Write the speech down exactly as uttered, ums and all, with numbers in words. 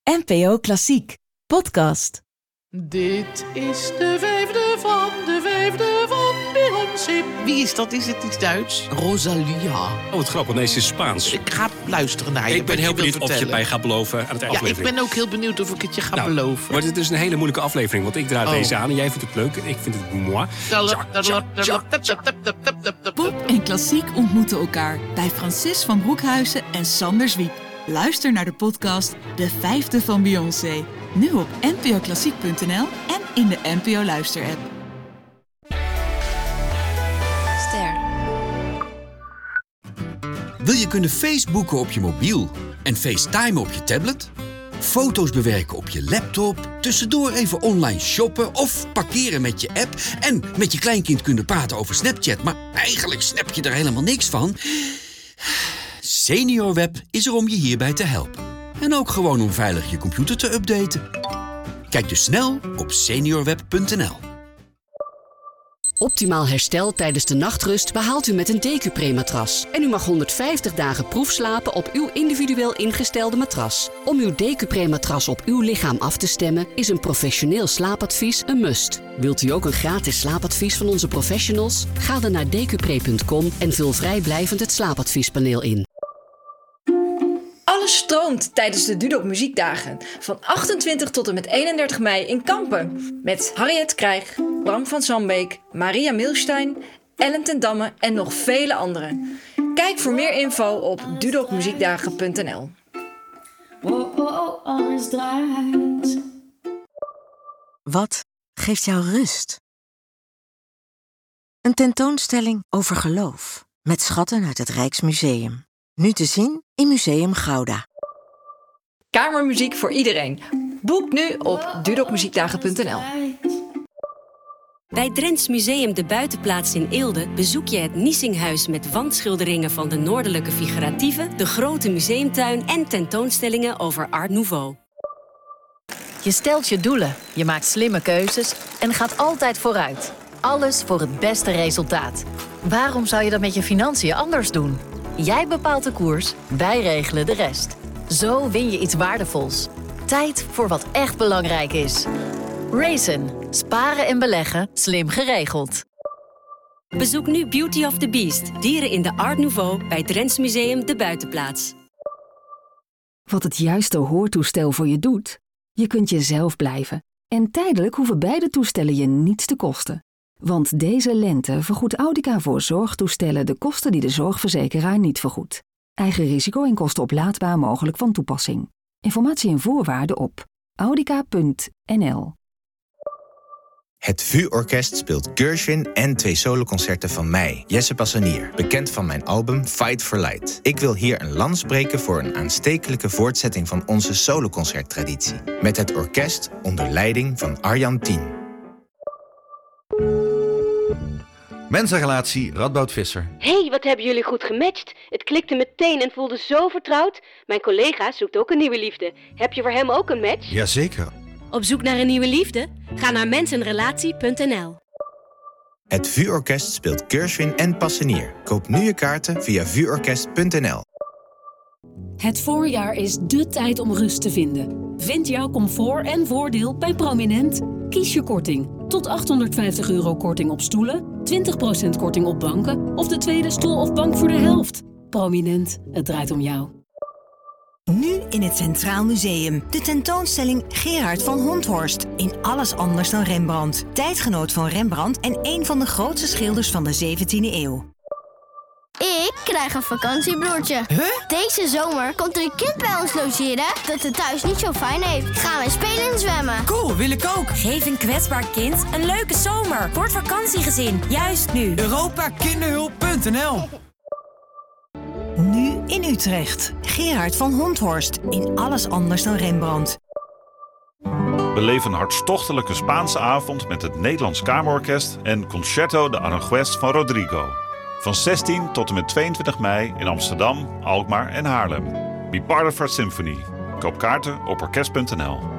N P O Klassiek, podcast. Dit is de vijfde van de vijfde van Beyoncé. Wie is dat? Is het iets Duits? Rosalia. Oh, wat grappig. Nee, ze is Spaans. Ik ga luisteren naar je. Ik ben heel je benieuwd wilt of je vertellen. mij gaat beloven aan het Ja, aflevering. ik ben ook heel benieuwd of ik het je ga nou, beloven. Maar het is een hele moeilijke aflevering, want ik draai Oh. deze aan en jij vindt het leuk en ik vind het moi. Pop en klassiek ontmoeten elkaar bij Francis van Broekhuizen en Sander Zwiep. Luister naar de podcast De Vijfde van Beyoncé. Nu op n p o klassiek punt n l en in de N P O Luister-app. Ster. Wil je kunnen Facebooken op je mobiel en FaceTime op je tablet? Foto's bewerken op je laptop, tussendoor even online shoppen of parkeren met je app en met je kleinkind kunnen praten over Snapchat, maar eigenlijk snap je er helemaal niks van? SeniorWeb is er om je hierbij te helpen. En ook gewoon om veilig je computer te updaten. Kijk dus snel op seniorweb punt n l. Optimaal herstel tijdens de nachtrust behaalt u met een Decupre-matras. En u mag honderdvijftig dagen proefslapen op uw individueel ingestelde matras. Om uw Decupre-matras op uw lichaam af te stemmen is een professioneel slaapadvies een must. Wilt u ook een gratis slaapadvies van onze professionals? Ga dan naar decupre punt com en vul vrijblijvend het slaapadviespaneel in. Alles stroomt tijdens de Dudok Muziekdagen van achtentwintig tot en met eenendertig mei in Kampen. Met Harriet Krijg, Bram van Sambeek, Maria Milstein, Ellen ten Damme en nog vele anderen. Kijk voor meer info op dudok muziekdagen punt n l. Oh, oh, oh, alles draait. Wat geeft jou rust? Een tentoonstelling over geloof met schatten uit het Rijksmuseum. Nu te zien in Museum Gouda. Kamermuziek voor iedereen. Boek nu op dudok muziekdagen punt n l. Bij Drents Museum De Buitenplaats in Eelde bezoek je het Niesinghuis met wandschilderingen van de noordelijke figuratieven, de grote museumtuin en tentoonstellingen over Art Nouveau. Je stelt je doelen, je maakt slimme keuzes en gaat altijd vooruit. Alles voor het beste resultaat. Waarom zou je dat met je financiën anders doen? Jij bepaalt de koers, wij regelen de rest. Zo win je iets waardevols. Tijd voor wat echt belangrijk is. Raisin. Sparen en beleggen, slim geregeld. Bezoek nu Beauty of the Beast, dieren in de Art Nouveau bij Drents Museum De Buitenplaats. Wat het juiste hoortoestel voor je doet? Je kunt jezelf blijven. En tijdelijk hoeven beide toestellen je niets te kosten. Want deze lente vergoedt Audica voor zorgtoestellen de kosten die de zorgverzekeraar niet vergoedt. Eigen risico en kosten oplaadbaar mogelijk van toepassing. Informatie en voorwaarden op audica punt n l. Het V U-orkest speelt Gershwin en twee soloconcerten van mij, Jesse Passanier, bekend van mijn album Fight for Light. Ik wil hier een lans breken voor een aanstekelijke voortzetting van onze soloconcerttraditie. Met het orkest onder leiding van Arjan Tien. Mensenrelatie Radboud Visser. Hé, hey, wat hebben jullie goed gematcht. Het klikte meteen en voelde zo vertrouwd. Mijn collega zoekt ook een nieuwe liefde. Heb je voor hem ook een match? Jazeker. Op zoek naar een nieuwe liefde? Ga naar mensenrelatie punt n l. Het V U-orkest speelt Gershwin en Passanier. Koop nu je kaarten via v u orkest punt n l. Het voorjaar is dé tijd om rust te vinden. Vind jouw comfort en voordeel bij Prominent. Kies je korting. Tot achthonderdvijftig euro korting op stoelen, twintig procent korting op banken of de tweede stoel of bank voor de helft. Prominent, het draait om jou. Nu in het Centraal Museum. De tentoonstelling Gerard van Honthorst. In alles anders dan Rembrandt. Tijdgenoot van Rembrandt en een van de grootste schilders van de zeventiende eeuw. Ik krijg een vakantiebroertje. Huh? Deze zomer komt er een kind bij ons logeren dat het thuis niet zo fijn heeft. Gaan wij spelen en zwemmen. Cool, wil ik ook. Geef een kwetsbaar kind een leuke zomer. Voor het vakantiegezin. Juist nu. europa kinderhulp punt n l. Nu in Utrecht. Gerard van Honthorst. In alles anders dan Rembrandt. Beleef een hartstochtelijke Spaanse avond met het Nederlands Kamerorkest en Concerto de Aranjuez van Rodrigo. Van zestien tot en met tweeëntwintig mei in Amsterdam, Alkmaar en Haarlem. Be part of our symphony. Koop kaarten op orkest punt n l.